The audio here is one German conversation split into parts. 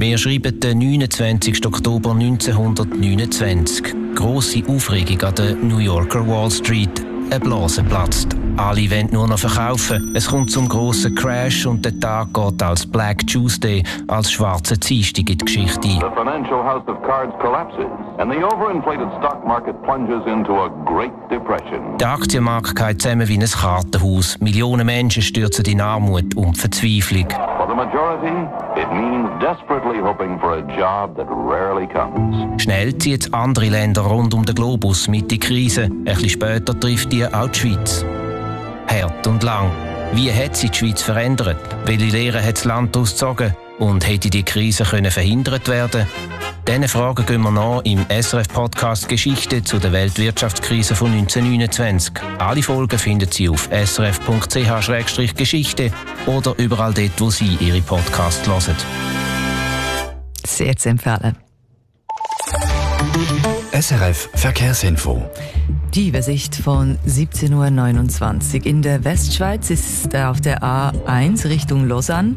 Wir schreiben den 29. Oktober 1929. Grosse Aufregung an der New Yorker Wall Street. Eine Blase platzt. Alle wollen nur noch verkaufen. Es kommt zum grossen Crash und der Tag geht als Black Tuesday, als schwarzer Dienstag in die Geschichte ein. The financial house of cards collapses and the overinflated stock market plunges into a great depression. Der Aktienmarkt geht zusammen wie ein Kartenhaus. Millionen Menschen stürzen in Armut und Verzweiflung. For the majority, it means desperately hoping for a job that rarely comes. Schnell zieht andere Länder rund um den Globus mit in die Krise. Ein bisschen später trifft die auch die Schweiz. Hart und lang. Wie hat sich die Schweiz verändert? Welche Lehren hat das Land daraus gezogen? Und hätte die Krise verhindert werden? Diesen Fragen gehen wir nach im SRF-Podcast Geschichte zu der Weltwirtschaftskrise von 1929. Alle Folgen finden Sie auf srf.ch/geschichte oder überall dort, wo Sie Ihre Podcasts hören. Sehr zu empfehlen. SRF Verkehrsinfo. Die Übersicht von 17.29 Uhr. In der Westschweiz ist auf der A1 Richtung Lausanne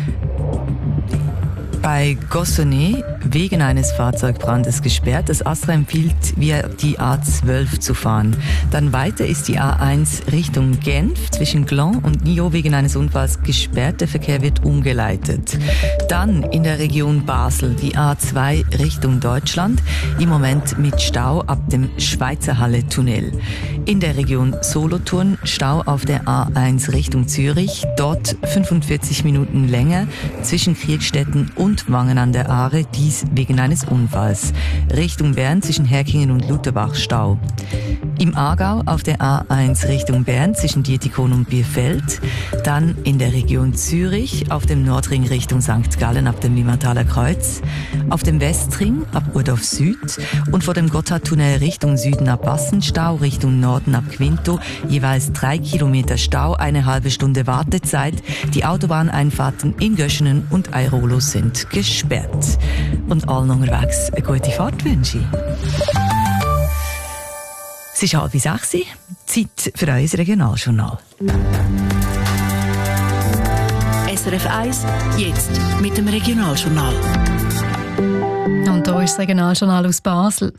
bei Gossonay wegen eines Fahrzeugbrandes gesperrt. Das ASTRA empfiehlt, via die A12 zu fahren. Dann weiter ist die A1 Richtung Genf zwischen Gland und Nyon wegen eines Unfalls gesperrt. Der Verkehr wird umgeleitet. Dann in der Region Basel die A2 Richtung Deutschland. Im Moment mit Stau ab dem Schweizerhalle-Tunnel. In der Region Solothurn Stau auf der A1 Richtung Zürich. Dort 45 Minuten länger zwischen Kriegstetten und Wangen an der Aare, dies wegen eines Unfalls. Richtung Bern zwischen Herkingen und Lutherbach Stau. Im Aargau auf der A1 Richtung Bern zwischen Dietikon und Bierfeld. Dann in der Region Zürich auf dem Nordring Richtung St. Gallen ab dem Limmertaler Kreuz. Auf dem Westring ab Urdorf Süd und vor dem Gotthardtunnel Richtung Süden ab Bassenstau, Richtung Norden ab Quinto. Jeweils 3 Kilometer Stau, eine halbe Stunde Wartezeit. Die Autobahneinfahrten in Göschenen und Airolo sind gesperrt. Und allen unterwegs eine gute Fahrt wünsche ich. Es ist 5:30 Uhr. Zeit für unser Regionaljournal. SRF 1, jetzt mit dem Regionaljournal. Und hier ist das Regionaljournal aus Basel.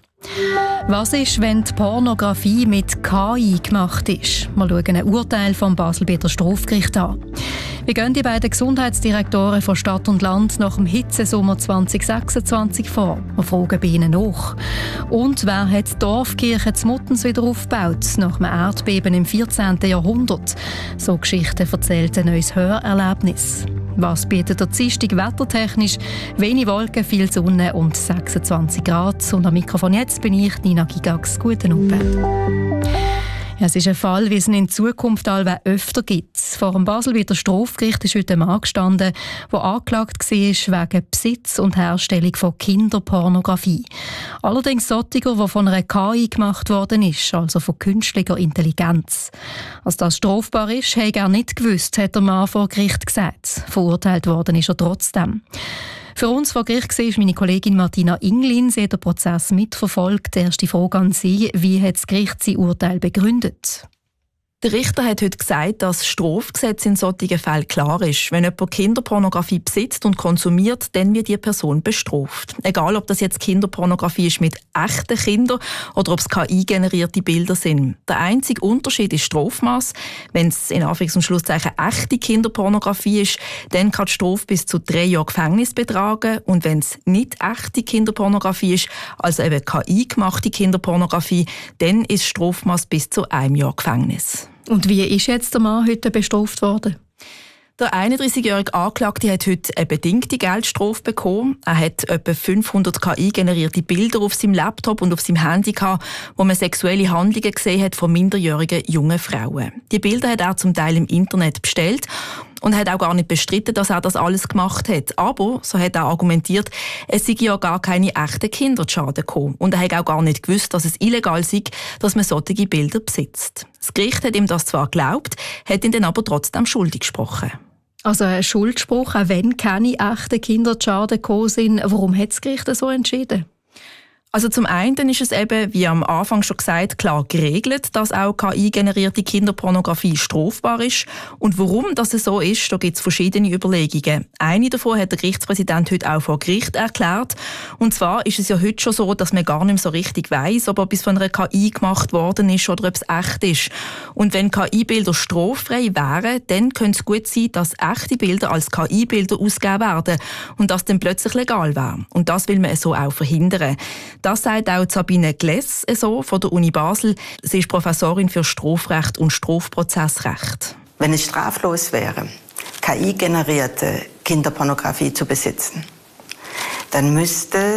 Was ist, wenn die Pornografie mit KI gemacht ist? Wir schauen ein Urteil vom Baselbieter Strafgericht an. Wie gehen die beiden Gesundheitsdirektoren von Stadt und Land nach dem Hitzesommer 2026 vor? Wir fragen bei ihnen nach. Und wer hat die Dorfkirche zu Muttens wieder aufgebaut, nach einem Erdbeben im 14. Jahrhundert? So Geschichten erzählt ein neues Hörerlebnis. Was bietet der Dienstag wettertechnisch? Wenig Wolken, viel Sonne und 26 Grad. Und am Mikrofon jetzt bin ich, Nina Gigax. Guten Abend. Ja, es ist ein Fall, wie es ihn in Zukunft allweil öfter gibt. Vor dem Baselbieter Strafgericht ist heute ein Mann gestanden, der angeklagt war wegen Besitz und Herstellung von Kinderpornografie. Allerdings solcher, der von einer KI gemacht worden ist, also von künstlicher Intelligenz. Als das strafbar ist, habe er nicht gewusst, hat der Mann vor Gericht gesagt. Verurteilt worden ist er trotzdem. Für uns vor Gericht war meine Kollegin Martina Inglin. Sie hat den Prozess mitverfolgt. Die erste Frage an Sie: Wie hat das Gericht sein Urteil begründet? Der Richter hat heute gesagt, dass das Strafgesetz in solchen Fällen klar ist. Wenn jemand Kinderpornografie besitzt und konsumiert, dann wird die Person bestraft. Egal, ob das jetzt Kinderpornografie ist mit echten Kindern oder ob es KI-generierte Bilder sind. Der einzige Unterschied ist Strafmaß. Wenn es in Anführungs- und Schlusszeichen echte Kinderpornografie ist, dann kann die Strafe bis zu 3 Jahre Gefängnis betragen. Und wenn es nicht echte Kinderpornografie ist, also eben KI-gemachte Kinderpornografie, dann ist Strafmaß bis zu 1 Jahr Gefängnis. Und wie ist jetzt der Mann heute bestraft worden? Der 31-jährige Anklagte hat heute eine bedingte Geldstrafe bekommen. Er hat etwa 500 KI-generierte Bilder auf seinem Laptop und auf seinem Handy gehabt, wo man sexuelle Handlungen gesehen hat von minderjährigen jungen Frauen. Die Bilder hat er zum Teil im Internet bestellt und hat auch gar nicht bestritten, dass er das alles gemacht hat. Aber, so hat er argumentiert, es sei ja gar keine echten Kinder zu Schaden gekommen. Und er hat auch gar nicht gewusst, dass es illegal sei, dass man solche Bilder besitzt. Das Gericht hat ihm das zwar geglaubt, hat ihn dann aber trotzdem schuldig gesprochen. Also ein Schuldspruch, auch wenn keine echten Kinder zu Schaden gekommen sind. Warum hat das Gericht so entschieden? Also zum einen ist es eben, wie am Anfang schon gesagt, klar geregelt, dass auch KI-generierte Kinderpornografie strafbar ist. Und warum das so ist, da gibt es verschiedene Überlegungen. Eine davon hat der Gerichtspräsident heute auch vor Gericht erklärt. Und zwar ist es ja heute schon so, dass man gar nicht mehr so richtig weiss, ob etwas von einer KI gemacht worden ist oder ob es echt ist. Und wenn KI-Bilder straffrei wären, dann könnte es gut sein, dass echte Bilder als KI-Bilder ausgegeben werden und das dann plötzlich legal wäre. Und das will man so auch verhindern. Das sagt auch Sabine Gless von der Uni Basel. Sie ist Professorin für Strafrecht und Strafprozessrecht. Wenn es straflos wäre, KI-generierte Kinderpornografie zu besitzen, dann müssten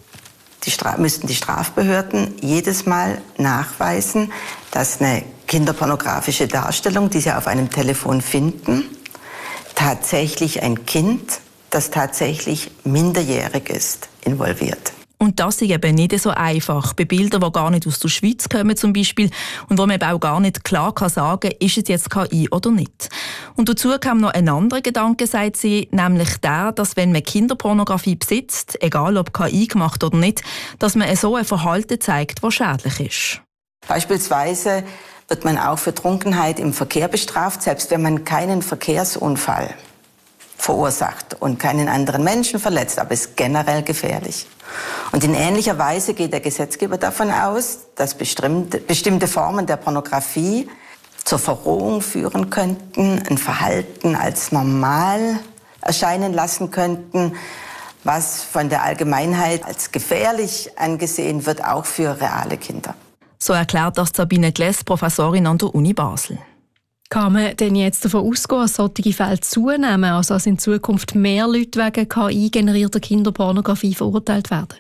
die Strafbehörden jedes Mal nachweisen, dass eine kinderpornografische Darstellung, die sie auf einem Telefon finden, tatsächlich ein Kind, das tatsächlich minderjährig ist, involviert. Und das ist eben nicht so einfach. Bei Bildern, die gar nicht aus der Schweiz kommen zum Beispiel und wo man eben auch gar nicht klar sagen kann, ist es jetzt KI oder nicht. Und dazu kam noch ein anderer Gedanke, sagt sie, nämlich der, dass wenn man Kinderpornografie besitzt, egal ob KI gemacht oder nicht, dass man so ein Verhalten zeigt, das schädlich ist. Beispielsweise wird man auch für Trunkenheit im Verkehr bestraft, selbst wenn man keinen Verkehrsunfall verursacht und keinen anderen Menschen verletzt, aber ist generell gefährlich. Und in ähnlicher Weise geht der Gesetzgeber davon aus, dass bestimmte Formen der Pornografie zur Verrohung führen könnten, ein Verhalten als normal erscheinen lassen könnten, was von der Allgemeinheit als gefährlich angesehen wird, auch für reale Kinder. So erklärt das Sabine Gless, Professorin an der Uni Basel. Kann man denn jetzt davon ausgehen, dass solche Fälle zunehmen, also dass in Zukunft mehr Leute wegen KI-generierter Kinderpornografie verurteilt werden?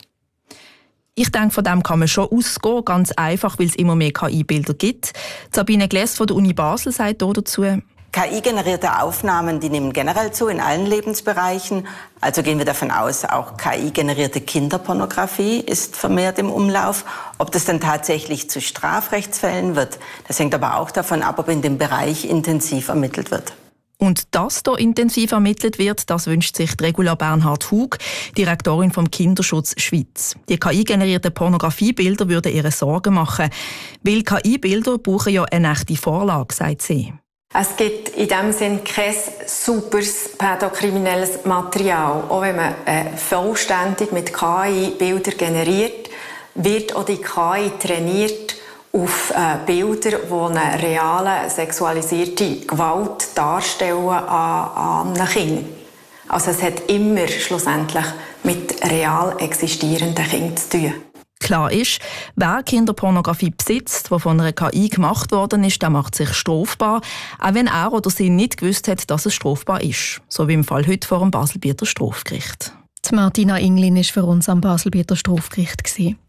Ich denke, von dem kann man schon ausgehen, ganz einfach, weil es immer mehr KI-Bilder gibt. Sabine Gless von der Uni Basel sagt hier dazu: KI-generierte Aufnahmen, die nehmen generell zu in allen Lebensbereichen. Also gehen wir davon aus, auch KI-generierte Kinderpornografie ist vermehrt im Umlauf. Ob das dann tatsächlich zu Strafrechtsfällen wird, das hängt aber auch davon ab, ob in dem Bereich intensiv ermittelt wird. Und dass da intensiv ermittelt wird, das wünscht sich Regula Bernhard-Hug, Direktorin vom Kinderschutz Schweiz. Die KI-generierten Pornografiebilder würden ihr Sorgen machen, weil KI-Bilder brauchen ja eine echte Vorlage, sagt sie. Es gibt in diesem Sinn kein superes pädokriminelles Material. Auch wenn man vollständig mit KI-Bilder generiert, wird auch die KI trainiert auf Bilder, die eine reale sexualisierte Gewalt darstellen an einem Kind. Also es hat immer schlussendlich mit real existierenden Kindern zu tun. Klar ist, wer Kinderpornografie besitzt, die von einer KI gemacht worden ist, der macht sich strafbar, auch wenn er oder sie nicht gewusst hat, dass es strafbar ist. So wie im Fall heute vor dem Baselbieter Strafgericht. Die Martina Inglin war für uns am Baselbieter Strafgericht.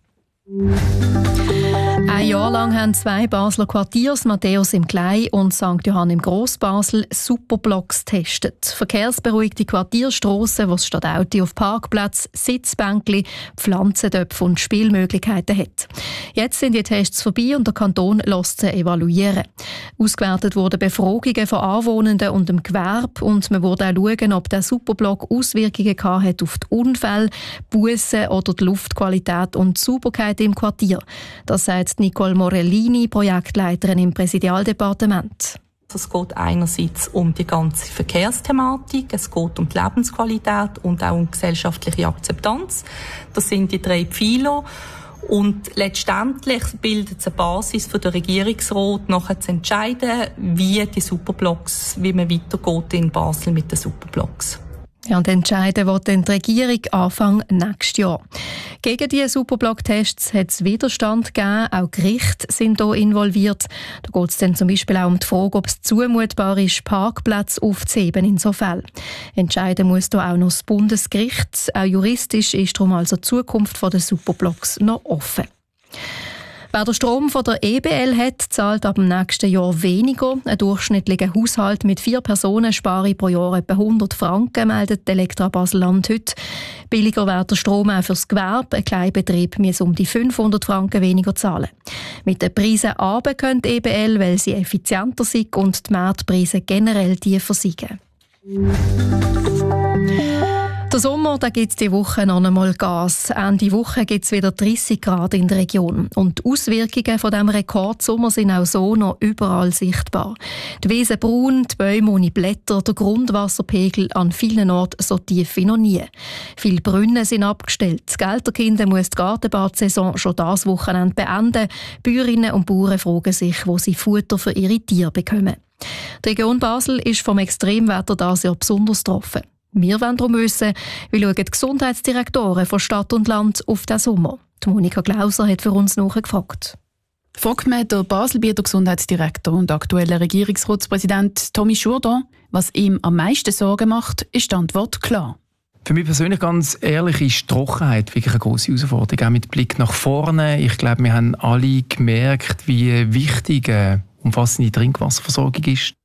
Ein Jahr lang haben 2 Basler Quartiers, Matthäus im Klei und St. Johann im Grossbasel, Superblocks getestet. Verkehrsberuhigte Quartierstrassen, wo es statt Auto auf Parkplätze, Sitzbänkli, Pflanzentöpfe und Spielmöglichkeiten hat. Jetzt sind die Tests vorbei und der Kanton lässt sie evaluieren. Ausgewertet wurden Befragungen von Anwohnenden und dem Gewerbe und man wurde auch schauen, ob der Superblock Auswirkungen hat auf die Unfälle, Bussen oder die Luftqualität und die Sauberkeit im Quartier. Das sagt Nicole Morellini, Projektleiterin im Präsidialdepartement. Es geht einerseits um die ganze Verkehrsthematik, es geht um die Lebensqualität und auch um gesellschaftliche Akzeptanz. Das sind die 3 Pfeiler. Und letztendlich bildet es eine Basis für den Regierungsrat, nachher zu entscheiden, wie man weitergeht in Basel mit den Superblocks. Ja, und entscheiden wird dann die Regierung Anfang nächstes Jahr. Gegen diese Superblock-Tests hat es Widerstand gegeben, auch Gerichte sind hier involviert. Da geht es dann zum Beispiel auch um die Frage, ob es zumutbar ist, Parkplätze aufzuheben in so Fällen. Entscheiden muss hier auch noch das Bundesgericht. Auch juristisch ist darum also die Zukunft der Superblocks noch offen. Wer den Strom von der EBL hat, zahlt ab dem nächsten Jahr weniger. Ein durchschnittlicher Haushalt mit 4 Personen spare pro Jahr etwa 100 Franken, meldet Elektra Basel-Land heute. Billiger wäre der Strom auch fürs Gewerbe. Ein Kleinbetrieb muss um die 500 Franken weniger zahlen. Mit den Preisen runter können die EBL, weil sie effizienter sind und die Marktpreise generell tiefer sind. Der Der Sommer gibt diese Woche noch einmal Gas. Ende Woche gibt es wieder 30 Grad in der Region. Und die Auswirkungen von diesem Rekordsommer sind auch so noch überall sichtbar. Die Wiesen braun, die Bäume ohne Blätter, der Grundwasserpegel an vielen Orten so tief wie noch nie. Viele Brunnen sind abgestellt. Das Gelterkind muss die Gartenbadsaison schon dieses Wochenende beenden. Bäuerinnen und Bauern fragen sich, wo sie Futter für ihre Tiere bekommen. Die Region Basel ist vom Extremwetter dieses Jahr besonders getroffen. Wir wollen darum wissen, wie schauen die Gesundheitsdirektoren von Stadt und Land auf den Sommer. Die Monika Glauser hat für uns nachgefragt. Fragt mir der Baselbieter Gesundheitsdirektor und aktueller Regierungsratspräsident Tommy Jourdan, was ihm am meisten Sorgen macht, ist die Antwort klar. Für mich persönlich ganz ehrlich ist die Trockenheit wirklich eine grosse Herausforderung, auch mit Blick nach vorne. Ich glaube, wir haben alle gemerkt, wie wichtig umfassende Trinkwasserversorgung ist.